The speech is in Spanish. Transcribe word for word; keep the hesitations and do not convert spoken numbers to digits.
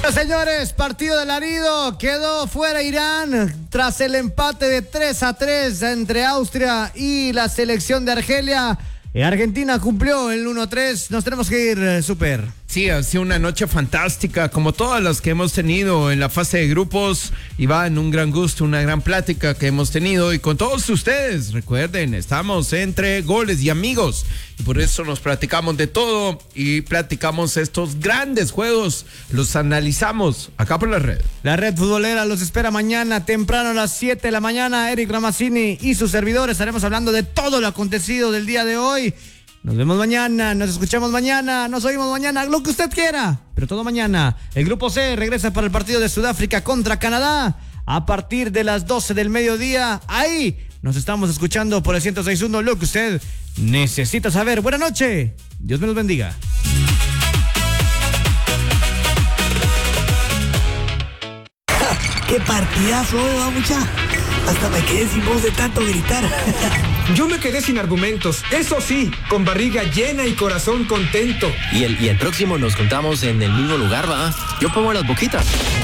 Señores, partido de alarido, quedó fuera Irán tras el empate de tres a tres entre Austria y la selección de Argelia. Argentina cumplió el uno a tres, nos tenemos que ir, Super. Sí, ha sido una noche fantástica, como todas las que hemos tenido en la fase de grupos. Iván, un gran gusto, una gran plática que hemos tenido y con todos ustedes. Recuerden, estamos entre goles y amigos y por eso nos platicamos de todo y platicamos estos grandes juegos, los analizamos acá por la red. La red futbolera los espera mañana temprano a las siete de la mañana. Eric Ramazzini y sus servidores estaremos hablando de todo lo acontecido del día de hoy. Nos vemos mañana, nos escuchamos mañana, nos oímos mañana, lo que usted quiera, pero todo mañana. El grupo C regresa para el partido de Sudáfrica contra Canadá a partir de las doce del mediodía. Ahí nos estamos escuchando por el ciento seis punto uno, lo que usted necesita saber. Buenas noches, Dios me los bendiga. ¡Qué partidazo, va, mucha! Hasta me quedé sin voz de tanto gritar. Yo me quedé sin argumentos, eso sí, con barriga llena y corazón contento. Y el, y el próximo nos contamos en el mismo lugar, ¿va? Yo pongo las boquitas.